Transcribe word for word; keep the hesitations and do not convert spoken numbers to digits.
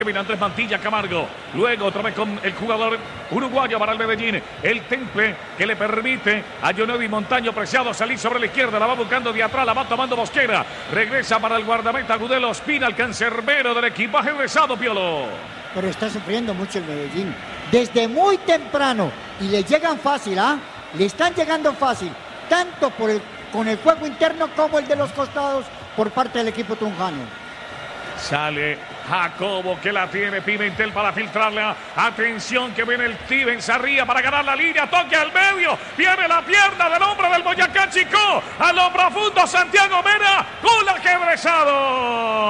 Andrés Mantilla Camargo, luego otra vez con el jugador uruguayo para el Medellín, el temple que le permite a Jonevi Montaño Preciado salir sobre la izquierda, la va buscando de atrás, la va tomando Mosquera, regresa para el guardameta Agudelo Ospina, el cancerbero del equipaje rezado, Piolo. Pero está sufriendo mucho el Medellín, desde muy temprano, y le llegan fácil, ¿ah? ¿eh? Le están llegando fácil, tanto por el, con el juego interno como el de los costados por parte del equipo tunjano. Sale Jacobo que la tiene Pimentel para filtrarla. Atención que viene el Steven Sarría para ganar la línea. Toque al medio. Viene la pierna del hombre del Boyacá Chico. A lo profundo Santiago Mena. Gol quebrezado.